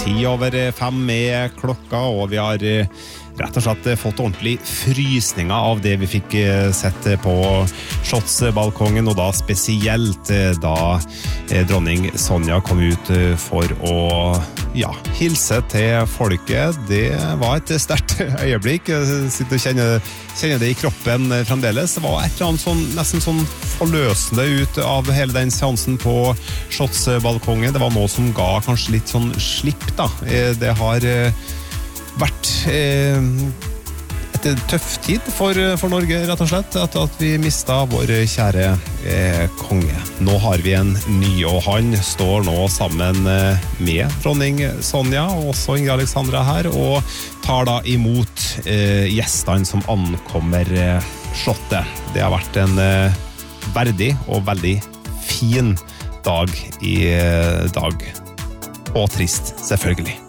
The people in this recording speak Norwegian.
5:10 med klokka, og vi har rett og slett fått ordentlig frysninger av det vi fikk sett på Slottsbalkongen, og da spesielt da dronning Sonja kom ut for å hilse til folket. Det var et sterkt øyeblikk. Jeg sitter og kjenner det i kroppen fremdeles. Det var et eller annet sånn, nesten sånn forløsende ut av hele den seansen på Slottsbalkongen. Det var noe som ga kanskje litt sånn slipp da. Det har vært et tøff tid for Norge, rett og slett, etter at vi mistet vår kjære konge. Nå har vi en ny, og han står nå sammen med dronning Sonja, og også Ingrid Alexandra her, og tar da imot gjestene som ankommer slottet. Det har vært en verdig og veldig fin dag i dag. Og trist, selvfølgelig.